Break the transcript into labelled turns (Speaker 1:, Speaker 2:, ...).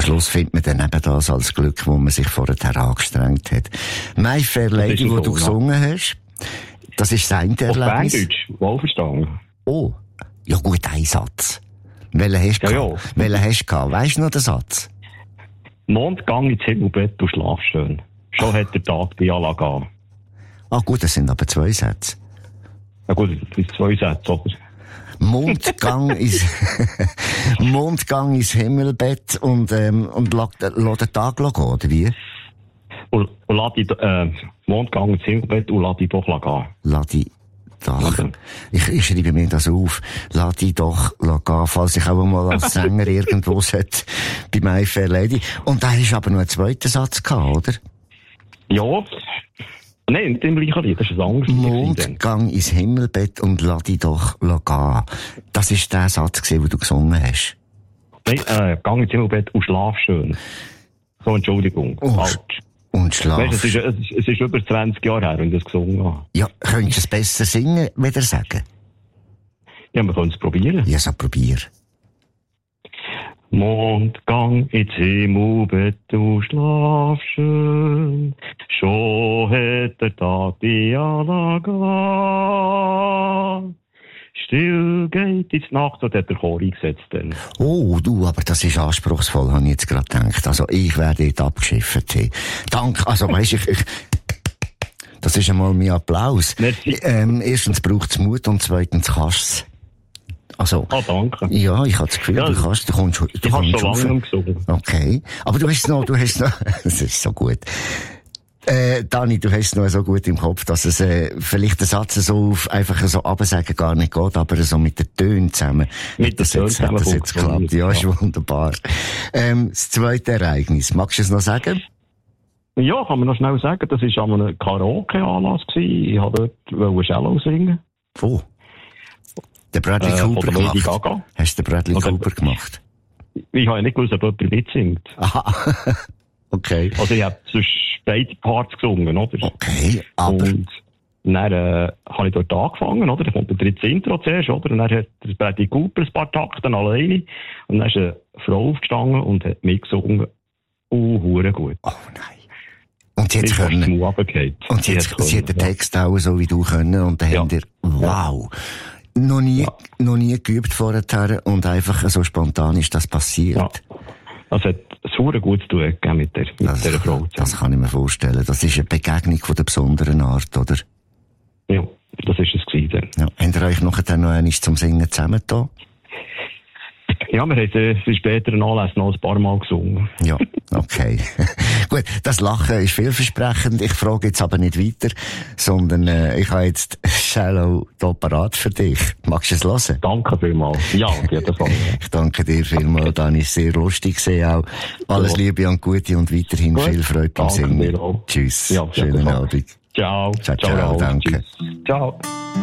Speaker 1: Schluss findet man dann eben das als Glück, wo man sich vorher angestrengt hat. My Fair Lady, wo du gesungen hast, das ist sein Erlebnis.
Speaker 2: Auf Berndeutsch, wohlverstanden.
Speaker 1: Oh, ja gut, ein Satz. Welchen hast du gehabt? Welchen hast du gehabt? Weisst du noch den Satz?
Speaker 2: Mondgang ins Himmelbett, du schlafst schön. Schon hat der Tag die Alaga.
Speaker 1: Ah gut, das sind aber 2 Sätze.
Speaker 2: Ja gut, das sind 2 Sätze, oder?
Speaker 1: Mondgang ins Himmelbett und lass den Tag gehen, oder wie?
Speaker 2: Und lass die, Mondgang ins Himmelbett und lass die doch gehen.
Speaker 1: Lass die doch. Ich schreibe mir das auf. Lass die doch gehen, falls ich auch mal als Sänger irgendwo sollte, bei My Fair Lady. Und da hast du aber noch einen zweiten Satz gehabt, oder?
Speaker 2: Ja. Nein, nicht im gleichen Lied, das ist ein anderes Lied.
Speaker 1: Mondgang ins Himmelbett und lass die doch gehen. Das war der Satz, den du gesungen hast.
Speaker 2: Nein, Gang ins Himmelbett und schlaf schön. So, Entschuldigung. Falsch.
Speaker 1: Und schlaf.
Speaker 2: Weißt, es ist über 20 Jahre her, wenn ich das gesungen habe.
Speaker 1: Ja, könntest du es besser singen, wieder sagen?
Speaker 2: Ja, wir können es probieren.
Speaker 1: Ja, so probier.
Speaker 2: Mondgang ins Himmelbett, du schlaf schön. Schon hat der Tag die Alaga. Still geht ins Nacht, so hat der Chor eingesetzt dann.
Speaker 1: Oh, du, aber das ist anspruchsvoll, habe ich jetzt gerade gedacht. Also, ich werde dort abgeschifft. Danke, also, weisst ich das ist einmal mein Applaus. Erstens braucht es Mut und zweitens kannst du. Also,
Speaker 2: danke.
Speaker 1: Ja, ich habe das Gefühl, du kommst
Speaker 2: schon lange gesungen.
Speaker 1: Okay. Aber du hast noch, das ist so gut. Dani, du hast es noch so gut im Kopf, dass es, vielleicht der Satz so auf, einfach so absagen gar nicht geht, aber so mit den Tönen zusammen.
Speaker 2: Mit den Tönen zusammen.
Speaker 1: Das jetzt klappt. Ja, ist wunderbar. Das zweite Ereignis. Magst du es noch sagen?
Speaker 2: Ja, kann man noch schnell sagen. Das war an einem Karaoke-Anlass gewesen. Ich wollte dort Cello singen.
Speaker 1: Oh. Der Bradley Cooper gemacht.
Speaker 2: Gaga.
Speaker 1: Hast du den Bradley Cooper gemacht?
Speaker 2: Ich habe ja nicht gewusst, ob jemand mitsingt.
Speaker 1: Aha. Okay.
Speaker 2: Also ich habe sonst beide Parts gesungen, oder?
Speaker 1: Okay, aber...
Speaker 2: Und dann habe ich dort angefangen, oder? Dann kommt der dritte Intro zuerst, oder? Und dann hat der Bradley Cooper ein paar Takte alleine. Und dann ist eine Frau aufgestanden und hat mitgesungen. Hure gut.
Speaker 1: Oh nein. Und jetzt können... Und jetzt sie hat den Text auch so wie du können. Und dann haben wir... Wow. Noch nie geübt vorher und einfach so spontan ist das passiert.
Speaker 2: Ja. Das hat super gut zu tun mit dieser Frau.
Speaker 1: Das kann ich mir vorstellen. Das ist eine Begegnung von der besonderen Art, oder?
Speaker 2: Ja, das ist es gewesen.
Speaker 1: Ja. Habt ihr euch nachher noch einmal zum Singen zusammengetan?
Speaker 2: Ja, wir haben es später noch ein paar Mal gesungen.
Speaker 1: Ja, okay. Gut, das Lachen ist vielversprechend. Ich frage jetzt aber nicht weiter, sondern ich habe jetzt Shallow hier parat für dich. Magst du es hören?
Speaker 2: Danke vielmals. Ja, auf jeden Fall.
Speaker 1: Ich danke dir vielmals, Dani. Sehr lustig gesehen auch. Alles Liebe und Gute und weiterhin viel Freude beim Singen. Tschüss. Ja, schönen Abend.
Speaker 2: Ciao.
Speaker 1: Ciao, danke.
Speaker 2: Tschüss. Ciao.